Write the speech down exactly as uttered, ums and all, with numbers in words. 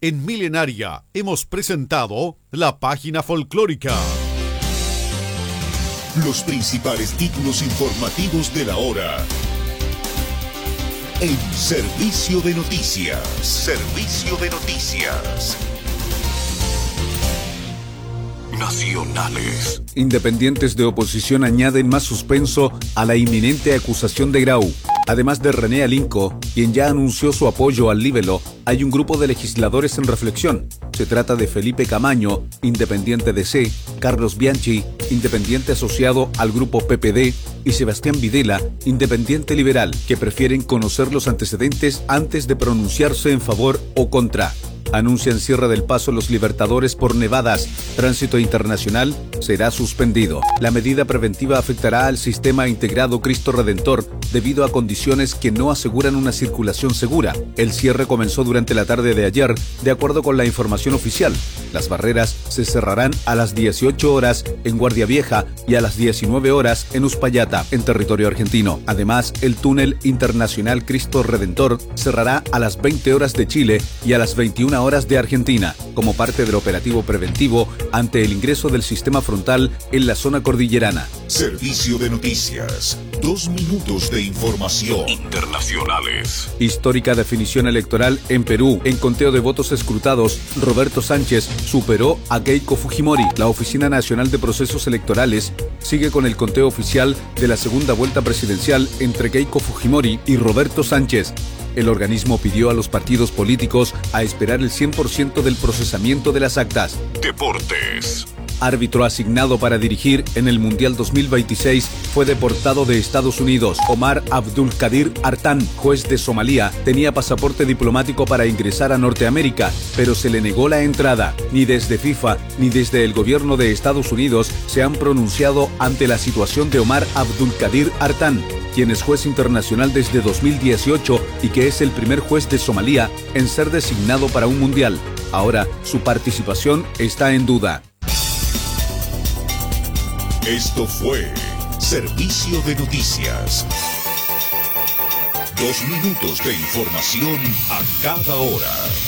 En Milenaria hemos presentado la página folclórica. Los principales títulos informativos de la hora. En Servicio de Noticias. Servicio de Noticias. Nacionales. Independientes de oposición añaden más suspenso a la inminente acusación de Grau. Además de René Alinco, quien ya anunció su apoyo al libelo, hay un grupo de legisladores en reflexión. Se trata de Felipe Camaño, independiente D C, Carlos Bianchi, independiente asociado al grupo P P D, y Sebastián Videla, independiente liberal, que prefieren conocer los antecedentes antes de pronunciarse en favor o contra. Anuncian cierre del paso Los Libertadores por nevadas. Tránsito internacional será suspendido. La medida preventiva afectará al sistema integrado Cristo Redentor debido a condiciones que no aseguran una circulación segura. El cierre comenzó durante la tarde de ayer, de acuerdo con la información oficial. Las barreras se cerrarán a las dieciocho horas en Guardia Vieja y a las diecinueve horas en Uspallata, en territorio argentino. Además, el túnel internacional Cristo Redentor cerrará a las veinte horas de Chile y a las veintiuna horas de Argentina, como parte del operativo preventivo ante el ingreso del sistema frontal en la zona cordillerana. Servicio de Noticias. Dos minutos de información. Internacionales. Histórica definición electoral en Perú. En conteo de votos escrutados, Roberto Sánchez superó a Keiko Fujimori. La Oficina Nacional de Procesos Electorales sigue con el conteo oficial de la segunda vuelta presidencial entre Keiko Fujimori y Roberto Sánchez. El organismo pidió a los partidos políticos a esperar el cien por ciento del procesamiento de las actas. Deportes. Árbitro asignado para dirigir en el Mundial dos mil veintiséis fue deportado de Estados Unidos. Omar Abdulkadir Artan, juez de Somalia, tenía pasaporte diplomático para ingresar a Norteamérica, pero se le negó la entrada. Ni desde FIFA ni desde el gobierno de Estados Unidos se han pronunciado ante la situación de Omar Abdulkadir Artan, quien es juez internacional desde dos mil dieciocho y que es el primer juez de Somalia en ser designado para un mundial. Ahora, su participación está en duda. Esto fue Servicio de Noticias. Dos minutos de información a cada hora.